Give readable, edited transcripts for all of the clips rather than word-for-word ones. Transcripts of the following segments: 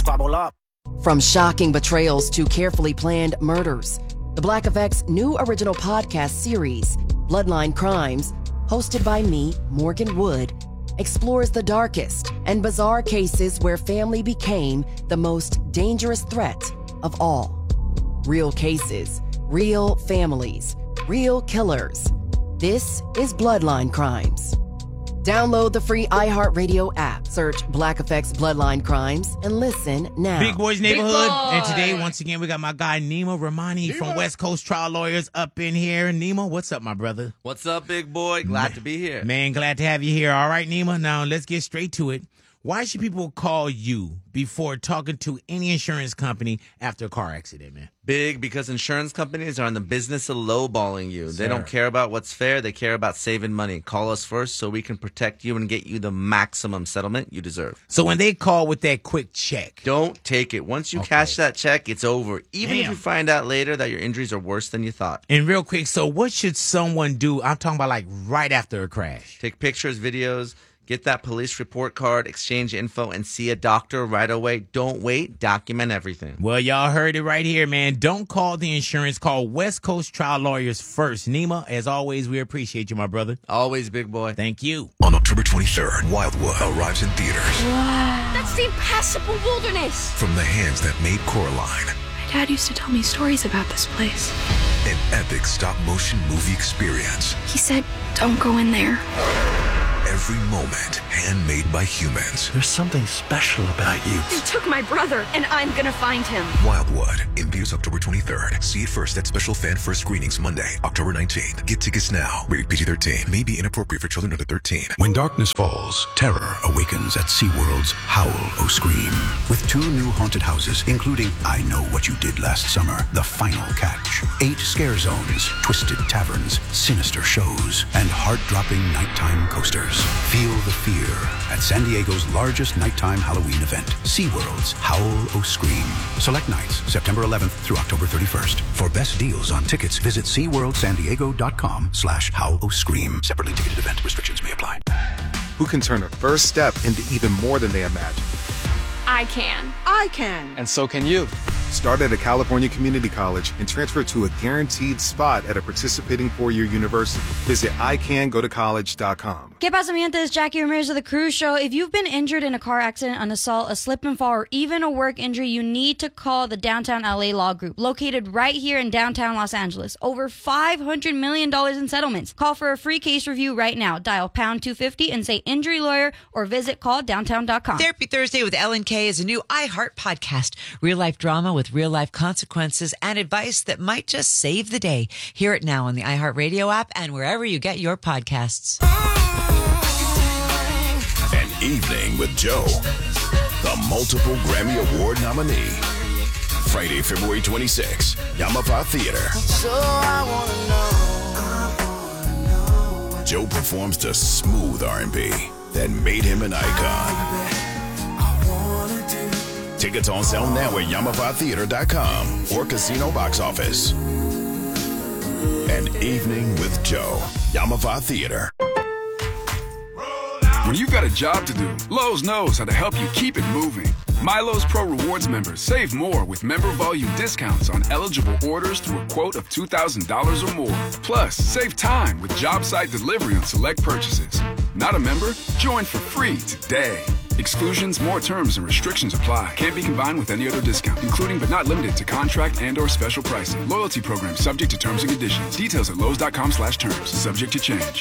squabble up. From shocking betrayals to carefully planned murders, the Black Effect's new original podcast series, Bloodline Crimes, hosted by me, Morgan Wood, explores the darkest and bizarre cases where family became the most dangerous threat of all. Real cases, real families, real killers. This is Bloodline Crimes. Download the free iHeartRadio app. Search Black Effect's Bloodline Crimes and listen now. Big Boys Neighborhood. And today, once again, we got my guy Nima Rahmani from West Coast Trial Lawyers up in here. Nima, what's up, my brother? What's up, big boy? Glad to be here. Man, glad to have you here. All right, Nima, now let's get straight to it. Why should people call you before talking to any insurance company after a car accident, man? Big, because insurance companies are in the business of lowballing you. Sir. They don't care about what's fair. They care about saving money. Call us first so we can protect you and get you the maximum settlement you deserve. So when they call with that quick check, don't take it. Once you cash that check, it's over. Even if you find out later that your injuries are worse than you thought. And real quick, so what should someone do? I'm talking about like right after a crash. Take pictures, videos. Get that police report card, exchange info, and see a doctor right away. Don't wait. Document everything. Well, y'all heard it right here, man. Don't call the insurance. Call West Coast Trial Lawyers first. Nima, as always, we appreciate you, my brother. Always, big boy. Thank you. On October 23rd, Wildwood arrives in theaters. Wow. That's the impassable wilderness. From the hands that made Coraline. My dad used to tell me stories about this place. An epic stop-motion movie experience. He said, don't go in there. Every moment handmade by humans. There's something special about you. You took my brother, and I'm gonna find him. Wildwood, in theaters October 23rd. See it first at special fan first screenings Monday, October 19th. Get tickets now. Rated PG-13. May be inappropriate for children under 13. When darkness falls, terror awakens at SeaWorld's Howl O Scream. With 2 new haunted houses, including I Know What You Did Last Summer, The Final Catch, 8 scare zones, twisted taverns, sinister shows, and heart-dropping nighttime coasters. Feel the fear at San Diego's largest nighttime Halloween event, SeaWorld's Howl O Scream. Select nights, September 11th through October 31st. For best deals on tickets, visit SeaWorldSanDiego.com/HowlOScream. Separately ticketed event. Restrictions may apply. Who can turn a first step into even more than they imagine? I can. I can. And so can you. Start at a California community college and transfer to a guaranteed spot at a participating 4-year university. Visit ICANGoToCollege.com. ¿Qué pasa, mi gente? It's Jackie Ramirez of The Cruise Show. If you've been injured in a car accident, an assault, a slip and fall, or even a work injury, you need to call the Downtown LA Law Group, located right here in downtown Los Angeles. Over $500 million in settlements. Call for a free case review right now. Dial pound 250 and say injury lawyer or visit calldowntown.com. Therapy Thursday with Ellen K is a new iHeart podcast. Real-life drama with real-life consequences and advice that might just save the day. Hear it now on the iHeartRadio app and wherever you get your podcasts. An Evening with Joe, the multiple Grammy Award nominee. Friday, February 26, Yamava Theater. So I wanna know. Joe performs the smooth R&B that made him an icon. Tickets on sale now at YamavaTheater.com or Casino Box Office. An Evening with Joe, Yamava Theater. When you've got a job to do, Lowe's knows how to help you keep it moving. MyLowe's Pro Rewards members save more with member volume discounts on eligible orders through a quote of $2,000 or more. Plus, save time with job site delivery on select purchases. Not a member? Join for free today. Exclusions, more terms, and restrictions apply. Can't be combined with any other discount, including but not limited to contract and or special pricing. Loyalty program subject to terms and conditions. Details at Lowe's.com/terms. Subject to change.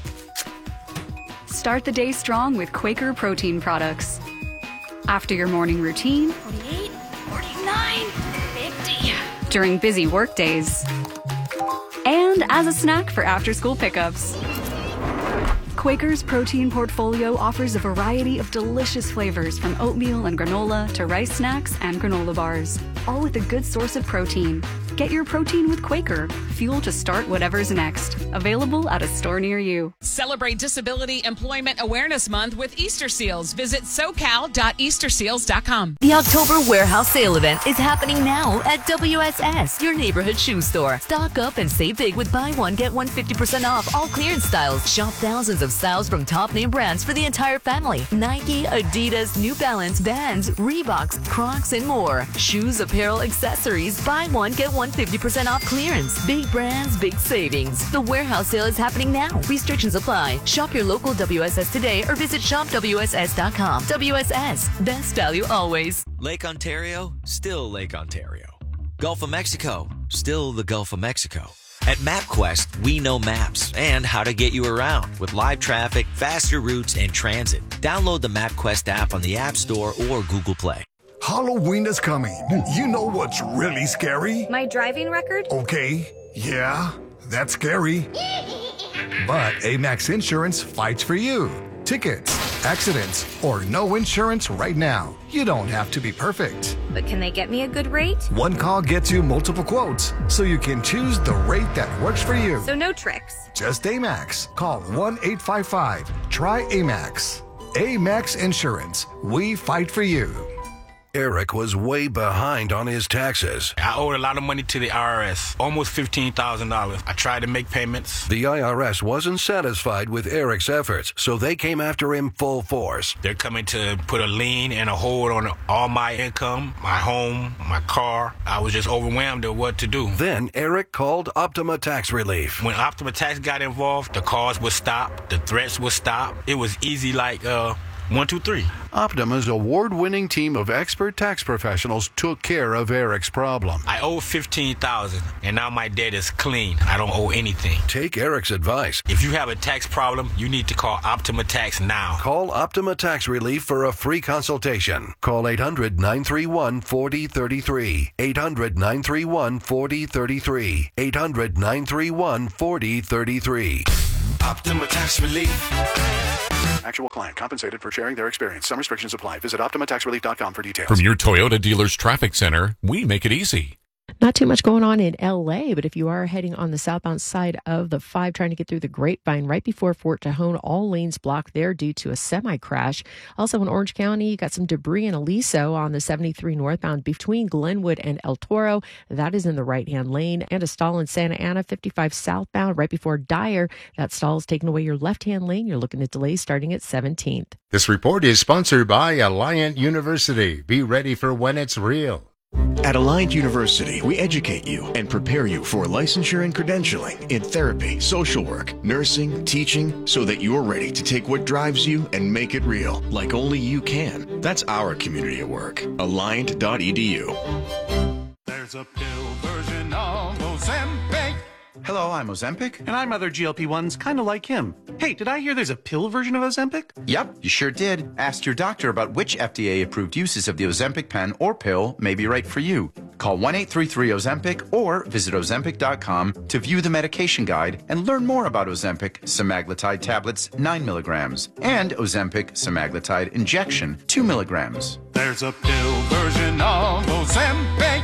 Start the day strong with Quaker protein products. After your morning routine, 48, 49, 50. During busy work days, and as a snack for after-school pickups. Quaker's protein portfolio offers a variety of delicious flavors from oatmeal and granola to rice snacks and granola bars. all with a good source of protein. Get your protein with Quaker, fuel to start whatever's next. Available at a store near you. Celebrate Disability Employment Awareness Month with Easter Seals. Visit socal.easterseals.com. The October warehouse sale event is happening now at WSS, your neighborhood shoe store. Stock up and save big with buy one, get one 50% off all clearance styles. Shop thousands of styles from top name brands for the entire family. Nike, Adidas, New Balance, Vans, Reeboks, Crocs, and more. Shoes, apparel, accessories. Buy one, get one 50% off clearance. Big brands, big savings. The warehouse sale is happening now. Restrictions apply. Shop your local WSS today or visit shopwss.com. WSS, best value always. Lake Ontario, still Lake Ontario. Gulf of Mexico, still the Gulf of Mexico. At MapQuest, we know maps and how to get you around with live traffic, faster routes, and transit. Download the MapQuest app on the App Store or Google Play. Halloween is coming. You know what's really scary? My driving record? Okay, yeah, that's scary. But Amex Insurance fights for you. Tickets, accidents, or no insurance right now. You don't have to be perfect. But can they get me a good rate? One call gets you multiple quotes, so you can choose the rate that works for you. So no tricks. Just Amex. Call 1-855-TRY-AMEX. Amex Insurance. We fight for you. Eric was way behind on his taxes. I owed a lot of money to the IRS, almost $15,000. I tried to make payments. The IRS wasn't satisfied with Eric's efforts, so they came after him full force. They're coming to put a lien and a hold on all my income, my home, my car. I was just overwhelmed at what to do. Then Eric called Optima Tax Relief. When Optima Tax got involved, the calls would stop, the threats would stop. It was easy like 1, 2, 3. Optima's award-winning team of expert tax professionals took care of Eric's problem. I owe $15,000, and now my debt is clean. I don't owe anything. Take Eric's advice. If you have a tax problem, you need to call Optima Tax now. Call Optima Tax Relief for a free consultation. Call 800-931-4033. 800-931-4033. 800-931-4033. Optima Tax Relief. Actual client compensated for sharing their experience. Some restrictions apply. Visit OptimaTaxRelief.com for details. From your Toyota dealer's traffic center, we make it easy. Not too much going on in LA, but if you are heading on the southbound side of the 5, trying to get through the Grapevine right before Fort Tejon, all lanes blocked there due to a semi-crash. Also in Orange County, you got some debris in Aliso on the 73 northbound between Glenwood and El Toro. That is in the right-hand lane. And a stall in Santa Ana, 55 southbound right before Dyer. That stall is taking away your left-hand lane. You're looking at delays starting at 17th. This report is sponsored by Alliant University. Be ready for when it's real. At Alliant University, we educate you and prepare you for licensure and credentialing in therapy, social work, nursing, teaching, so that you're ready to take what drives you and make it real, like only you can. That's our community at work. Alliant.edu. There's a pill version of Ozempic. Hello, I'm Ozempic. And I'm other GLP-1s kind of like him. Hey, did I hear there's a pill version of Ozempic? Yep, you sure did. Ask your doctor about which FDA-approved uses of the Ozempic pen or pill may be right for you. Call 1-833-OZEMPIC or visit Ozempic.com to view the medication guide and learn more about Ozempic semaglutide tablets 9 milligrams and Ozempic semaglutide injection 2 milligrams. There's a pill version of Ozempic.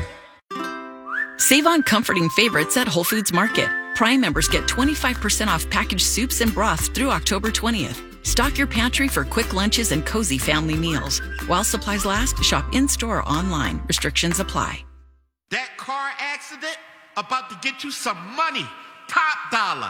Save on comforting favorites at Whole Foods Market. Prime members get 25% off packaged soups and broths through October 20th. Stock your pantry for quick lunches and cozy family meals. While supplies last, shop in-store or online. Restrictions apply. That car accident about to get you some money. Top dollar.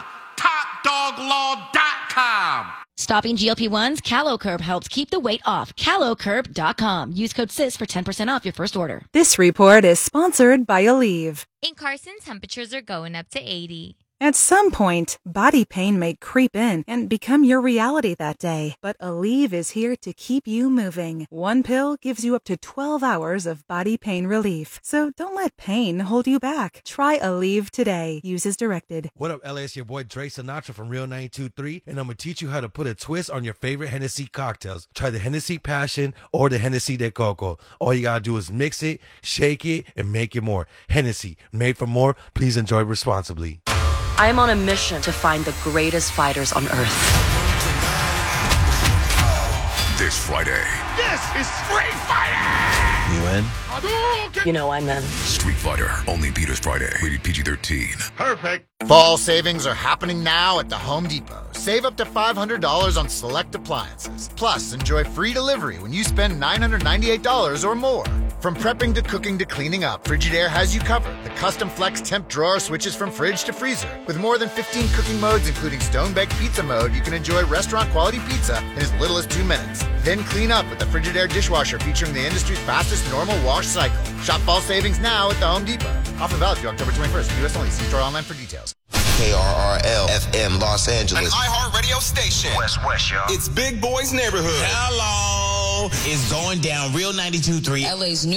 TopDogLaw.com. Stopping GLP-1s, CaloCurb helps keep the weight off. CaloCurb.com. Use code SIS for 10% off your first order. This report is sponsored by Aleve. In Carson, temperatures are going up to 80. At some point, body pain may creep in and become your reality that day. But Aleve is here to keep you moving. One pill gives you up to 12 hours of body pain relief. So don't let pain hold you back. Try Aleve today. Use as directed. What up, LA? It's your boy Dre Sinatra from Real 92.3, and I'm going to teach you how to put a twist on your favorite Hennessy cocktails. Try the Hennessy Passion or the Hennessy de Coco. All you got to do is mix it, shake it, and make it more. Hennessy, made for more. Please enjoy responsibly. I am on a mission to find the greatest fighters on earth. This Friday. This is Street Fighting! You man. You know I'm in. Street Fighter, only Peter's Friday. Rated PG-13. Perfect. Fall savings are happening now at the Home Depot. Save up to $500 on select appliances. Plus, enjoy free delivery when you spend $998 or more. From prepping to cooking to cleaning up, Frigidaire has you covered. The custom flex temp drawer switches from fridge to freezer. With more than 15 cooking modes, including stone-baked pizza mode, you can enjoy restaurant-quality pizza in as little as 2 minutes. Then clean up with the Frigidaire dishwasher featuring the industry's fastest normal wash cycle. Shop fall savings now at the Home Depot. Offer valid through October 21st. U.S. only. See store online for details. KRRL FM Los Angeles. An iHeartRadio station. West, y'all. It's Big Boy's Neighborhood. Hello. It's going down Real 92.3. LA's new